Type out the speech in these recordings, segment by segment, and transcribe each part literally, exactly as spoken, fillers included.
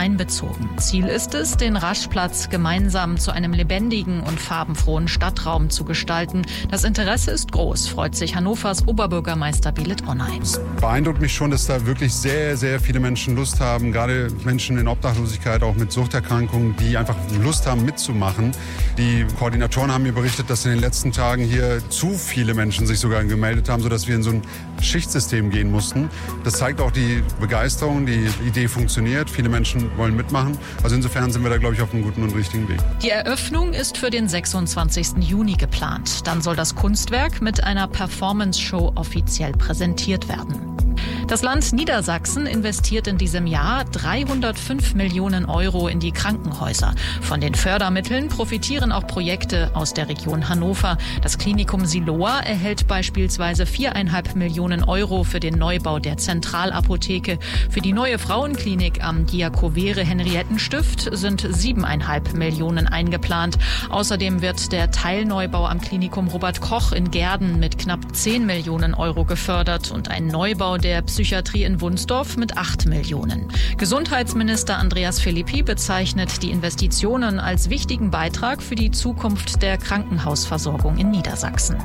einbezogen. Ziel ist es, den Raschplatz gemeinsam zu einem lebendigen und farbenfrohen Stadtraum zu gestalten. Das Interesse ist groß, freut sich Hannovers Oberbürgermeister Belit Onay. Es beeindruckt mich schon, dass da wirklich sehr, sehr viele Menschen Lust haben, gerade Menschen in Obdachlosigkeit, auch mit Suchterkrankungen, die einfach Lust haben mitzumachen. Die Koordinatoren haben mir berichtet, dass in den letzten Tagen hier zu viele Menschen sich sogar gemeldet haben, sodass wir in so ein Schichtsystem gehen mussten. Das zeigt auch die Begeisterung, die Idee funktioniert, viele Menschen wollen mitmachen. Also insofern sind wir da, glaube ich, auf einem guten und richtigen Weg. Die Eröffnung ist für den sechsundzwanzigsten Juni geplant. Dann soll das Kunstwerk mit einer Performance-Show offiziell präsentiert werden. Das Land Niedersachsen investiert in diesem Jahr dreihundertfünf Millionen Euro in die Krankenhäuser. Von den Fördermitteln profitieren auch Projekte aus der Region Hannover. Das Klinikum Siloa erhält beispielsweise viereinhalb Millionen Euro für den Neubau der Zentralapotheke. Für die neue Frauenklinik am Diakovere-Henriettenstift sind siebeneinhalb Millionen eingeplant. Außerdem wird der Teilneubau am Klinikum Robert Koch in Gehrden mit knapp zehn Millionen Euro gefördert und ein Neubau der Psychiatrie in Wunsdorf mit acht Millionen. Gesundheitsminister Andreas Philippi bezeichnet die Investitionen als wichtigen Beitrag für die Zukunft der Krankenhausversorgung in Niedersachsen.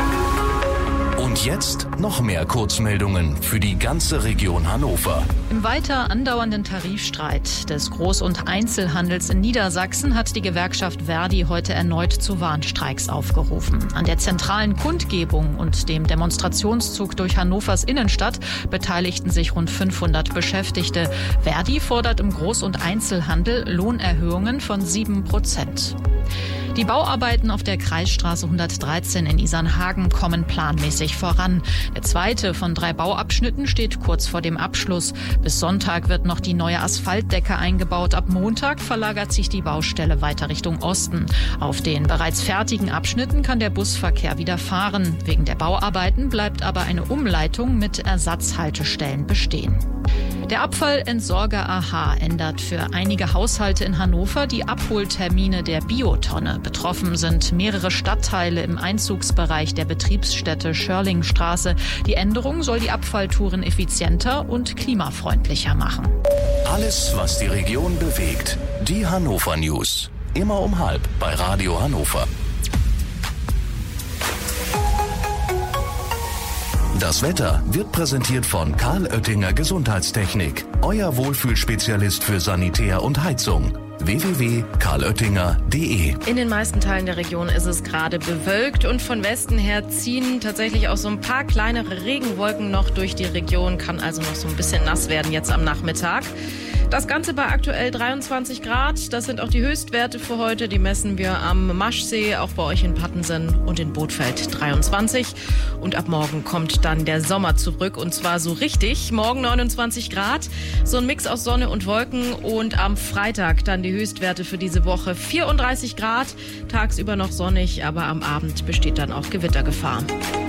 Und jetzt noch mehr Kurzmeldungen für die ganze Region Hannover. Im weiter andauernden Tarifstreit des Groß- und Einzelhandels in Niedersachsen hat die Gewerkschaft Verdi heute erneut zu Warnstreiks aufgerufen. An der zentralen Kundgebung und dem Demonstrationszug durch Hannovers Innenstadt beteiligten sich rund fünfhundert Beschäftigte. Verdi fordert im Groß- und Einzelhandel Lohnerhöhungen von sieben Prozent. Die Bauarbeiten auf der Kreisstraße hundertdreizehn in Isernhagen kommen planmäßig voran. Der zweite von drei Bauabschnitten steht kurz vor dem Abschluss. Bis Sonntag wird noch die neue Asphaltdecke eingebaut. Ab Montag verlagert sich die Baustelle weiter Richtung Osten. Auf den bereits fertigen Abschnitten kann der Busverkehr wieder fahren. Wegen der Bauarbeiten bleibt aber eine Umleitung mit Ersatzhaltestellen bestehen. Der Abfallentsorger A H ändert für einige Haushalte in Hannover die Abholtermine der Biotonne. Betroffen sind mehrere Stadtteile im Einzugsbereich der Betriebsstätte Schörlingstraße. Die Änderung soll die Abfalltouren effizienter und klimafreundlicher machen. Alles, was die Region bewegt. Die Hannover News. Immer um halb bei Radio Hannover. Das Wetter wird präsentiert von Karl Oettinger Gesundheitstechnik. Euer Wohlfühlspezialist für Sanitär und Heizung. w w w punkt karl oettinger punkt d e. In den meisten Teilen der Region ist es gerade bewölkt und von Westen her ziehen tatsächlich auch so ein paar kleinere Regenwolken noch durch die Region. Kann also noch so ein bisschen nass werden jetzt am Nachmittag. Das Ganze bei aktuell dreiundzwanzig Grad. Das sind auch die Höchstwerte für heute. Die messen wir am Maschsee, auch bei euch in Pattensen und in Bothfeld dreiundzwanzig. Und ab morgen kommt dann der Sommer zurück und zwar so richtig. Morgen neunundzwanzig Grad, so ein Mix aus Sonne und Wolken und am Freitag dann die Höchstwerte für diese Woche vierunddreißig Grad. Tagsüber noch sonnig, aber am Abend besteht dann auch Gewittergefahr.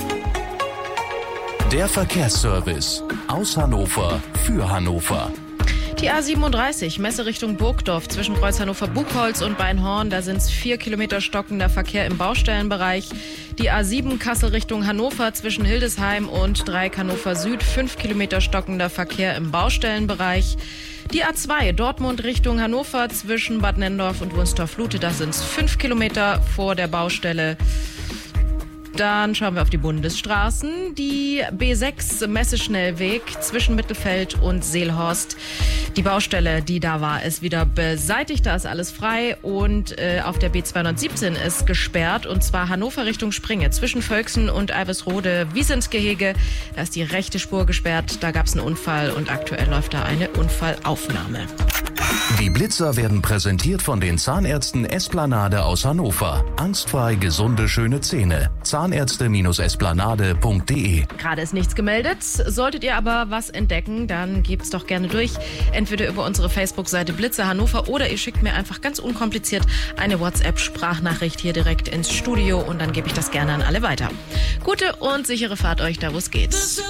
Der Verkehrsservice aus Hannover für Hannover. Die A siebenunddreißig, Messe Richtung Burgdorf zwischen Kreuz Hannover-Buchholz und Beinhorn. Da sind es vier Kilometer stockender Verkehr im Baustellenbereich. Die A sieben Kassel Richtung Hannover zwischen Hildesheim und Dreieck Hannover Süd. fünf Kilometer stockender Verkehr im Baustellenbereich. Die A zwei Dortmund Richtung Hannover zwischen Bad Nenndorf und Wunstorf-Lute. Da sind es fünf Kilometer vor der Baustelle. Dann schauen wir auf die Bundesstraßen. Die B sechs Messeschnellweg zwischen Mittelfeld und Seelhorst. Die Baustelle, die da war, ist wieder beseitigt. Da ist alles frei. Und äh, auf der B zweihundertsiebzehn ist gesperrt. Und zwar Hannover Richtung Springe zwischen Völksen und Eibersrode. Wiesentgehege. Da ist die rechte Spur gesperrt. Da gab es einen Unfall und aktuell läuft da eine Unfallaufnahme. Die Blitzer werden präsentiert von den Zahnärzten Esplanade aus Hannover. Angstfrei gesunde, schöne Zähne. Zahnärzte Esplanade punkt d e. Gerade ist nichts gemeldet. Solltet ihr aber was entdecken, dann gebt's doch gerne durch. Entweder über unsere Facebook-Seite Blitzer Hannover oder ihr schickt mir einfach ganz unkompliziert eine WhatsApp-Sprachnachricht hier direkt ins Studio und dann gebe ich das gerne an alle weiter. Gute und sichere Fahrt euch da, wo es geht.